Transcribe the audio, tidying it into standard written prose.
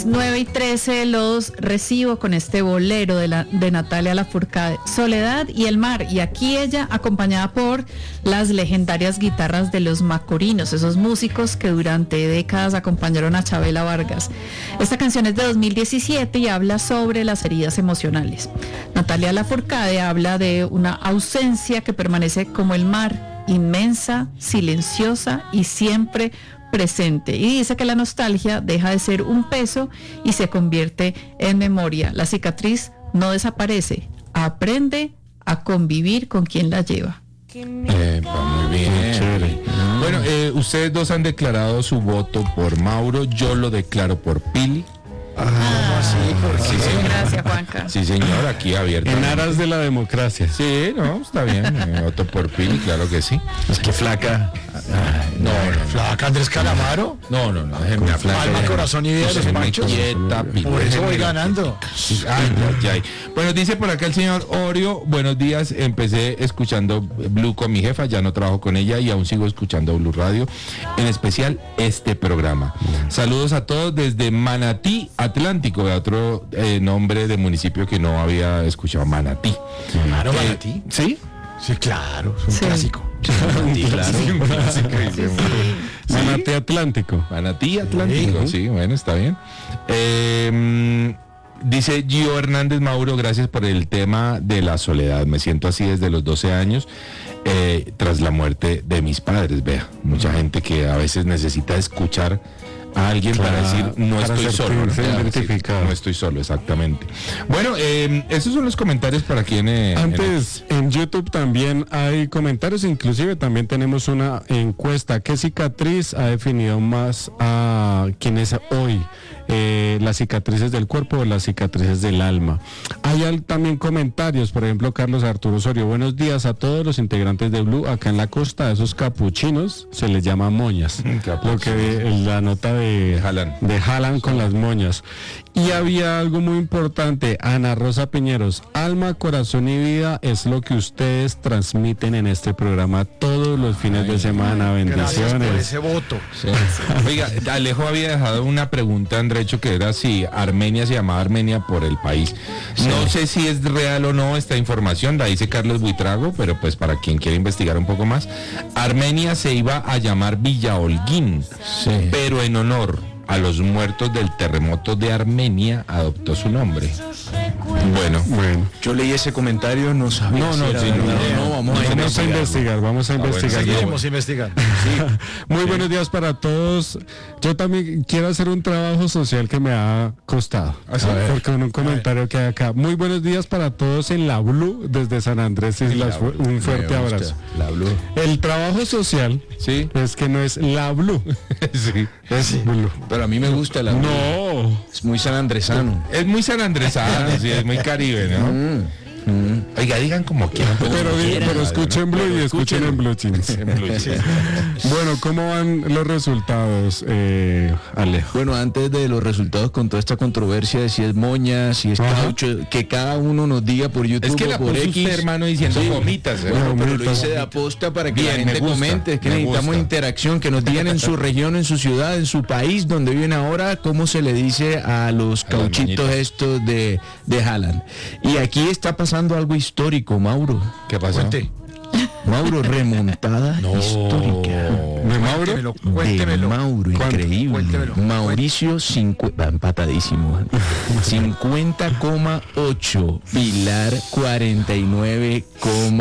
9:13 los recibo con este bolero de Natalia Lafourcade, Soledad y el mar, y aquí ella acompañada por las legendarias guitarras de los Macorinos, esos músicos que durante décadas acompañaron a Chavela Vargas. Esta canción es de 2017 y habla sobre las heridas emocionales. Natalia Lafourcade habla de una ausencia que permanece como el mar, inmensa, silenciosa y siempre presente, y dice que la nostalgia deja de ser un peso y se convierte en memoria. La cicatriz no desaparece, aprende a convivir con quien la lleva. Muy bien. Chévere. Bueno, ustedes dos han declarado su voto por Mauro, yo lo declaro por Pili. Sí, gracias, Juanca. Sí, señor, aquí abierto. En aras de la democracia. Sí, no, está bien. Voto por Pili, claro que sí. Es que flaca. No. ¿Flaca Andrés Calamaro? No, déjenme flaca. Alma, corazón y vida de los panchos. Por eso voy ganando. Ay. Bueno, dice por acá el señor Orio, buenos días, empecé escuchando Blue con mi jefa, ya no trabajo con ella y aún sigo escuchando Blue Radio, en especial este programa. Saludos a todos desde Manatí, Atlántico, de otro nombre de municipio que no había escuchado, Manatí. Claro, Manatí. ¿Sí? Sí, claro, es un clásico. Manatí, claro. Manatí Atlántico. Manatí Atlántico, sí, bueno, está bien. Dice Gio Hernández: Mauro, gracias por el tema de la soledad. Me siento así desde los 12 años, tras la muerte de mis padres. Vea, mucha gente que a veces necesita escuchar a alguien para decir no estoy solo, no estoy solo, exactamente. Bueno, esos son los comentarios para quien antes en YouTube también hay comentarios, inclusive también tenemos una encuesta: ¿qué cicatriz ha definido más a quien es hoy? Las cicatrices del cuerpo o las cicatrices del alma. Hay también comentarios, por ejemplo, Carlos Arturo Osorio: buenos días a todos los integrantes de Blue. Acá en la costa a esos capuchinos se les llama moñas, porque la nota de Jalan con las moñas. Y había algo muy importante, Ana Rosa Piñeros: alma, corazón y vida es lo que ustedes transmiten en este programa todos los fines de semana. Bendiciones. Gracias por ese voto. Sí. Oiga, Alejo había dejado una pregunta, Andrecho, que era si Armenia se llamaba Armenia por el país. Sí. No sé si es real o no esta información, la dice Carlos Buitrago, pero pues para quien quiera investigar un poco más, Armenia se iba a llamar Villa Holguín, pero en honor a los muertos del terremoto de Armenia adoptó su nombre. Bueno, yo leí ese comentario, no sabía. Vamos a investigar. Seguiremos investigando. Sí. Muy buenos días para todos. Yo también quiero hacer un trabajo social que me ha costado. Porque con un comentario que hay acá. Muy buenos días para todos en la Blue desde San Andrés Islas. Un fuerte abrazo. La Blue. El trabajo social es que no es la Blue. Es Blue. Pero a mí me gusta la Blue. No. Es muy sanandresano. Es muy sanandresano, sí, es muy caribe, ¿no? Oiga, digan como quieran. Pero escuchen Blue y escuchen en Blue Jeans. Bueno, ¿cómo van los resultados, Alejo? Bueno, antes de los resultados, con toda esta controversia de si es moña, si es caucho, que cada uno nos diga por YouTube. Es que la por puso usted, hermano, diciendo gomitas. Bueno, pero lo hice de aposta para que la gente comente. Es que necesitamos interacción, que nos digan en su región, en su ciudad, en su país donde viven ahora, cómo se le dice a los cauchitos estos de Haaland. Y aquí está pasando algo histórico, Mauro. ¿Qué pasó? Mauro, remontada histórica. ¿De Mauro? Cuéntemelo. De Mauro, increíble. Cuéntemelo. Mauricio, empatadísimo. 50,8. Pilar, 49,8.